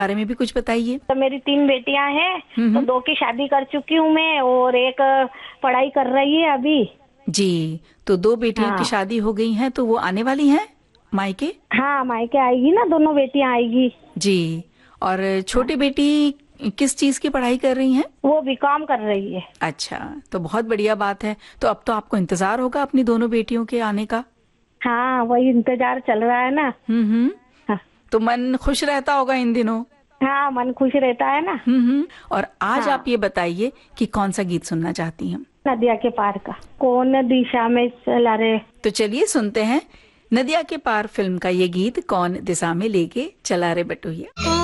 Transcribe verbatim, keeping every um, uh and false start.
बारे में भी कुछ बताइए। तो मेरी तीन बेटियां हैं, हम्म तो हम्म। दो की शादी कर चुकी हूँ मैं और एक पढ़ाई कर रही है अभी। जी, तो दो बेटियों की हाँ शादी हो गई हैं, तो वो आने वाली हैं मायके। हाँ, मायके आएगी ना, दोनों बेटियां आएगी। जी, और हाँ, छोटी बेटी किस चीज की पढ़ाई कर रही हैं? वो बीकॉम कर रही है। अच्छा, तो बहुत बढ़िया बात है। तो अब तो आपको इंतजार होगा अपनी दोनों बेटियों के आने का। हाँ, वही इंतजार चल रहा है ना। हम्म हम्म। हाँ तो मन खुश रहता होगा इन दिनों। हाँ, मन खुश रहता है ना। हम्म हम्म। और आज आप हाँ, ये बताइए कि कौन सा गीत सुनना चाहती हैं। नदिया के पार का कौन दिशा में चला रे। तो चलिए सुनते हैं नदिया के पार फिल्म का ये गीत, कौन दिशा में लेके चला रे बटोहिया।